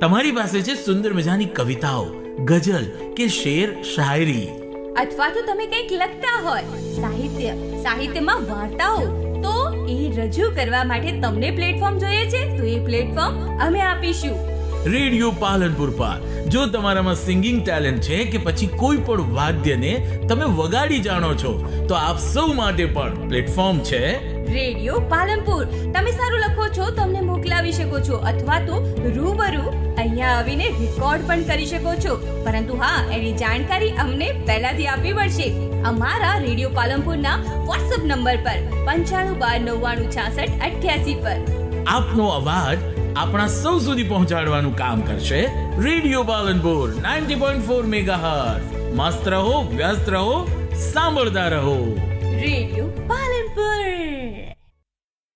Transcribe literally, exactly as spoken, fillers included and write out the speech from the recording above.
તમારી પાસે છે સુંદર મજાની કવિતાઓ, ગઝલ કે શેર શાયરી, અથવા તો તમે કંઈક લખતા હોય, સાહિત્ય સાહિત્યમાં વાર્તાઓ, તો એ રજૂ કરવા માટે તમને પ્લેટફોર્મ જોઈએ છે, તો એ પ્લેટફોર્મ અમે આપીશું. રેડિયો પાલનપુર પર જો તમારામાં સિંગિંગ ટેલેન્ટ છે કે પછી કોઈ પણ વાદ્યને તમે વગાડી જાણો છો, તો આપ સૌ માટે પણ પ્લેટફોર્મ છે રેડિયો પાલનપુર. તમે સારું લખો છો તો અમને મોકલાવી શકો છો, અથવા તો રૂબરૂ અહીંયા આવીને રેકોર્ડ પણ કરી શકો છો. પરંતુ હા, એની જાણકારી અમને પહેલાથી આપવી પડશે. અમારા રેડિયો પાલનપુરના વોટ્સએપ નંબર પર પંચાણું બાર નવ્વાણું છાસઠ અઠ્યાસી પર આપનો અવાજ આપણા સૌ સુધી પહોંચાડવાનું કામ કરશે radio Palanpur ninety point four megahertz. મસ્ત રહો, વ્યસ્ત રહો, સાંભળતા રહો. રેડિયો પાલનપુર.